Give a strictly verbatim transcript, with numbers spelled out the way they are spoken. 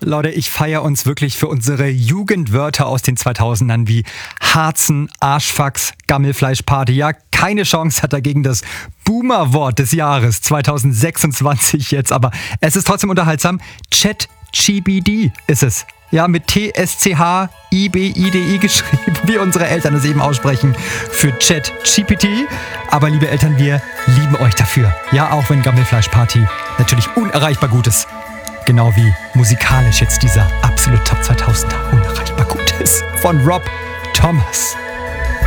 Leute, ich feiere uns wirklich für unsere Jugendwörter aus den zweitausendern wie Harzen, Arschfax, Gammelfleischparty. Ja, keine Chance hat dagegen das Boomer-Wort des Jahres zweitausendsechsundzwanzig jetzt, aber es ist trotzdem unterhaltsam. ChatGPT ist es. Ja, mit T S C H I B I D I geschrieben, wie unsere Eltern es eben aussprechen, für ChatGPT. Aber liebe Eltern, wir lieben euch dafür. Ja, auch wenn Gammelfleischparty natürlich unerreichbar gut ist. Genau wie musikalisch jetzt dieser absolut Top zweitausender unerreichbar gut ist. Von Rob Thomas.